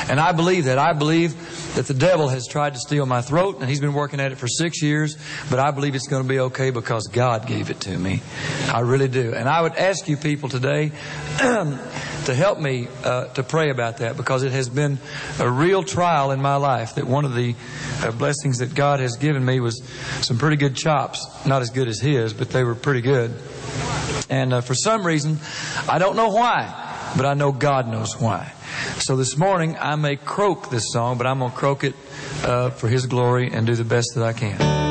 And I believe that. I believe that the devil has tried to steal my throat, and he's been working at it for 6 years, but I believe it's going to be okay because God gave it to me. I really do. And I would ask you people today to help me to pray about that, because it has been a real trial in my life. That one of the blessings that God has given me was some pretty good chops. Not as good as his, but they were pretty good. And for some reason, I don't know why, but I know God knows why. So this morning, I may croak this song, but I'm going to croak it for His glory and do the best that I can.